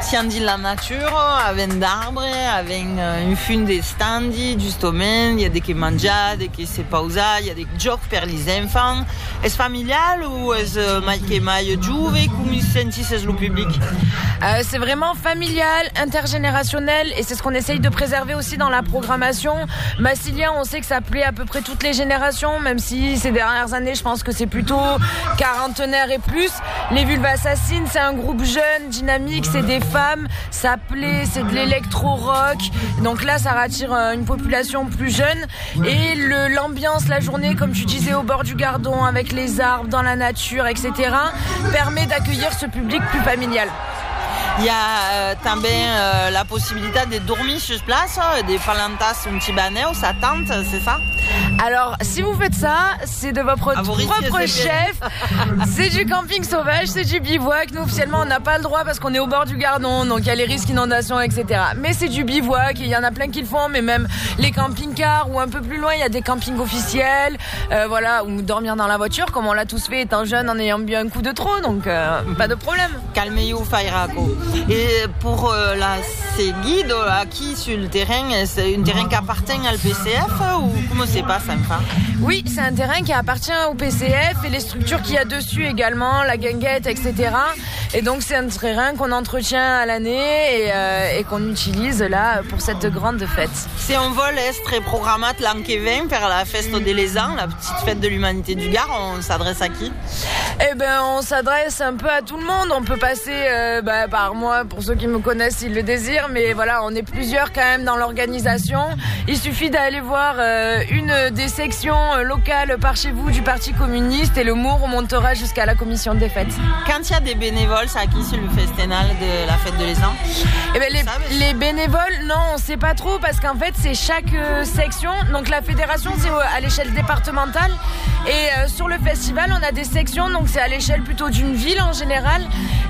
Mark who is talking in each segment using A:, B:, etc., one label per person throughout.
A: siamo di la nature, avem d'arbres, avem un fund de standi, justement, il y a des qui mangent, des qui se pausa, il y a des jeux pour les enfants. Est-ce familial ou est-ce mai juve? Comment sentissez le public?
B: C'est vraiment familial, intergénérationnel, et c'est ce qu'on essaye de préserver aussi dans la programmation. Massilia, on sait que ça plaît à peu près toutes les générations, même si ces dernières années, je pense que c'est plutôt quarantenaire et plus. Les Vulves Assassines, c'est un groupe jeune, dynamique, c'est des femmes, ça plaît, c'est de l'électro-rock. Donc là, ça rattire une population plus jeune. Et l'ambiance, la journée, comme tu disais, au bord du Gardon, avec les arbres, dans la nature, etc., permet d'accueillir ce public plus familial.
A: Il y a também la possibilité de dormir sur place, de falantas un petit banet ou sa tente, c'est ça?
B: Alors, si vous faites ça, c'est de votre propre chef. C'est du camping sauvage, c'est du bivouac. Nous, officiellement, on n'a pas le droit parce qu'on est au bord du Gardon, donc il y a les risques d'inondation, etc. Mais c'est du bivouac, et il y en a plein qui le font, mais même les camping-cars ou un peu plus loin, il y a des campings officiels, voilà, ou dormir dans la voiture, comme on l'a tous fait étant jeune en ayant bu un coup de trop, donc pas de problème.
A: Calmez-vous, Fairaco. Et pour ces guides acquis sur le terrain, c'est un terrain qui appartient au PCF ou comment se passe enfin?
B: Oui, c'est un terrain qui appartient au PCF et les structures qu'il y a dessus également, la guinguette, etc. Et donc c'est un terrain qu'on entretient à l'année et qu'on utilise là pour cette grande fête.
A: Si on veut être programmé l'an qui vient pour la fête des Lézans, la petite fête de l'humanité du Gard, on s'adresse à qui?
B: Eh ben, on s'adresse un peu à tout le monde. On peut passer par moi, pour ceux qui me connaissent, s'ils le désirent. Mais voilà, on est plusieurs quand même dans l'organisation. Il suffit d'aller voir une des sections locales par chez vous du Parti communiste et le mot remontera jusqu'à la commission des fêtes.
A: Quand il y a des bénévoles, c'est à qui sur le festival de la fête de Lézans?
B: Eh ben, les bénévoles, non, on sait pas trop parce qu'en fait, c'est chaque section. Donc la fédération, c'est à l'échelle départementale. Et sur le festival, on a des sections, donc c'est à l'échelle plutôt d'une ville en général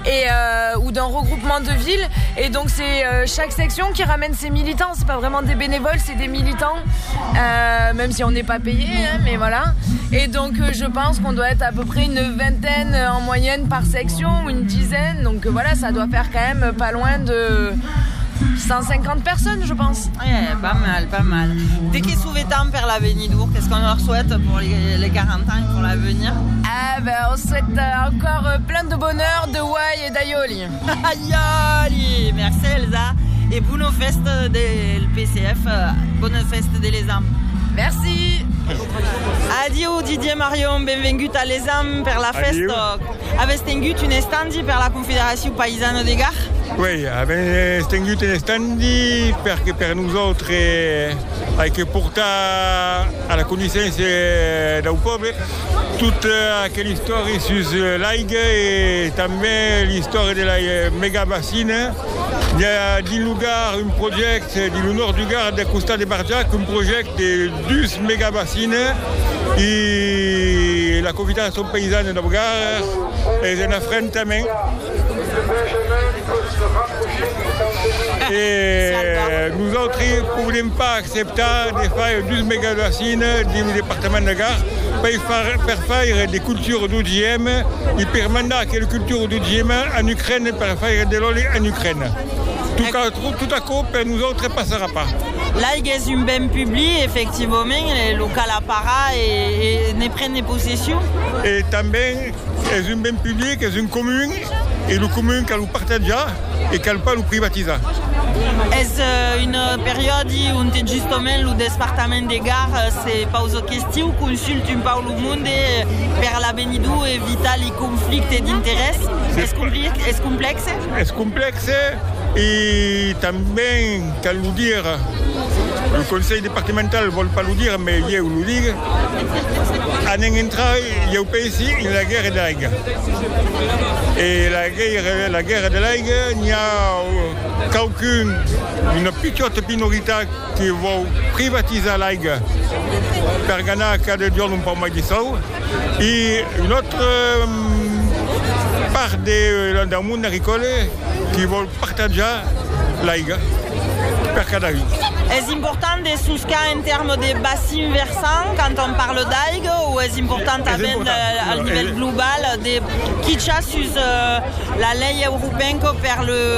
B: ou d'un regroupement de villes. Et donc c'est chaque section qui ramène ses militants. C'est pas vraiment des bénévoles, c'est des militants, même si on n'est pas payé, hein, mais voilà. Et donc je pense qu'on doit être à peu près une vingtaine en moyenne par section, ou une dizaine. Donc voilà, ça doit faire quand même pas loin de 150 personnes, je pense.
A: Ouais, pas mal, pas mal. Dès qu'ils sont temps pour la Benidour, qu'est-ce qu'on leur souhaite pour les 40 ans pour l'avenir?
B: On souhaite encore plein de bonheur, de Wai et d'Aioli.
A: Aioli! Merci Elsa. Et bonne fête del PCF, bonne fête de Lézans.
B: Merci.
A: Adio Didier Marion, benvingut a Lézans per la festa. Avete tingut un standi per la Confederació Paisana de Gard?
C: Oui, avem tingut un standi perquè per nosaltres que portar a la coneixença del poble tota aquella història sur l'aigua i també l'història de la megabassina. Il y a dins lugar un projecte dins le nord du Gard, de costat de Barjac, un projecte de 12 megabassines i la Confederació Paisana del Gard és un enfrontament. Et nous autres ne voulons pas accepter de faire 12 mégabassines du département de Gard pour faire des cultures d'OGM et pour demander que les cultures d'OGM en Ukraine pour faire de l'olé en Ukraine. Tout à coup, pour nous autres, ne passera pas.
A: L'aigua est un bien public, effectivement, le local apparaît et ne prennent possession.
C: Et també és un bien public, és une commune, et la commune qu'elle partage et qu'elle ne peut pas privatiser.
A: Est-ce une période où justement le département de Gard c'est pas aux questions, consulte un peu le monde pour la Benidour éviter les conflits d'intérêts? Est-ce complexe?
C: C'est complexe et també cal le dire. Le conseil départemental ne veut pas le dire, mais il le dit. En entrant, il y a au pays la guerre de l'aigua. Et la guerre de l'aigua, il n'y a une petite minorité qui va privatiser l'aigua pour gagner cada jour un peu moins de sous. Et une autre part du monde agricole qui va partager l'aigua pour cada vie.
A: Est-ce important de souscrire en termes de bassins versants quand on parle d'algues ou est-ce important à niveau global de qui chasse la loi européenne pour le